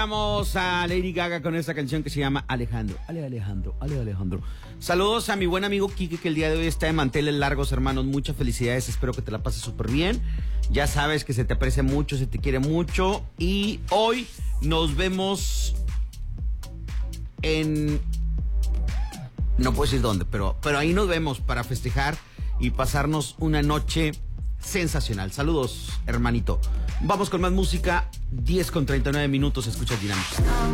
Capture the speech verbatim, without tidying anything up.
Vamos a Lady Gaga con esta canción que se llama Alejandro. Ale Alejandro, Ale Alejandro. Saludos a mi buen amigo Quique, que el día de hoy está de manteles largos, hermanos. Muchas felicidades, espero que te la pases súper bien. Ya sabes que se te aprecia mucho, se te quiere mucho. Y hoy nos vemos en... No puedo decir dónde, pero, pero ahí nos vemos para festejar y pasarnos una noche sensacional. Saludos, hermanito. Vamos con más música. diez con treinta y nueve minutos, escuchas Dinámica.